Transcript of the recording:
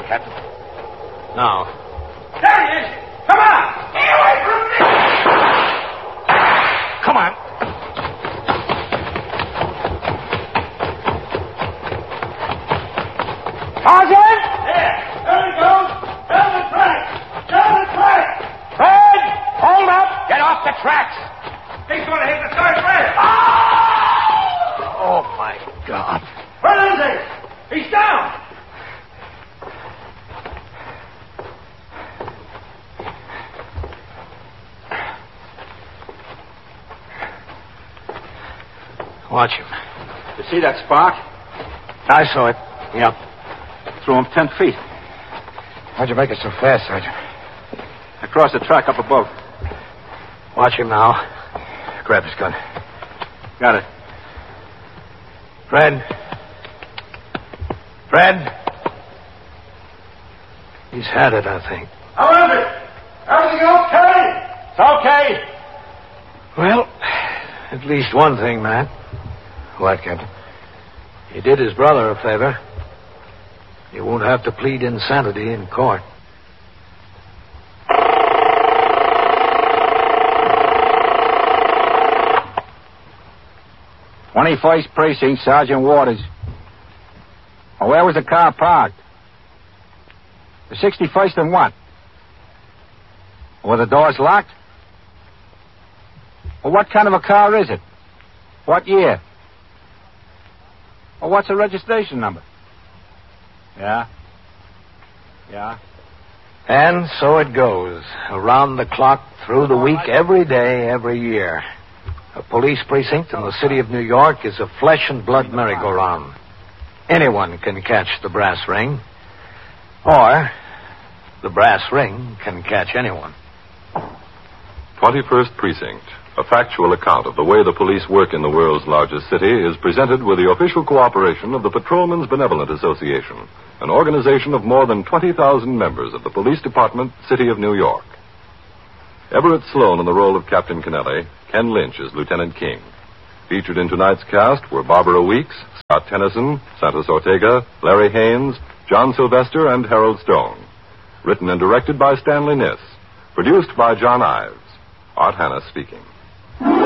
Captain. Now. There he is! Come on! Stay away from me! Come on. Sergeant! There! There he goes! Down the track! Down the track! Fred! Hold up! Get off the tracks! He's going to hit the third rail! Oh, my God. Where is he? He's down! Watch him. You see that spark? I saw it. Yep. Threw him 10 feet. How'd you make it so fast, Sergeant? Across the track up above. Watch him now. Grab his gun. Got it. Fred. Fred. He's had it, I think. How is it? Everything okay? It's okay. Well, at least one thing, Matt. What, Captain? He did his brother a favor. He won't have to plead insanity in court. "21st Precinct, Sergeant Waters. Well, where was the car parked? The 61st and what? Were the doors locked? Well, what kind of a car is it? What year? Well, what's the registration number?" Yeah. And so it goes. Around the clock, through the week, every day, every year. A police precinct in the city of New York is a flesh and blood merry-go-round. Anyone can catch the brass ring. Or the brass ring can catch anyone. 21st Precinct, a factual account of the way the police work in the world's largest city, is presented with the official cooperation of the Patrolmen's Benevolent Association, an organization of more than 20,000 members of the Police Department, City of New York. Everett Sloan in the role of Captain Kennelly, Ken Lynch as Lieutenant King. Featured in tonight's cast were Barbara Weeks, Scott Tennyson, Santos Ortega, Larry Haynes, John Sylvester, and Harold Stone. Written and directed by Stanley Niss. Produced by John Ives. Art Hanna speaking.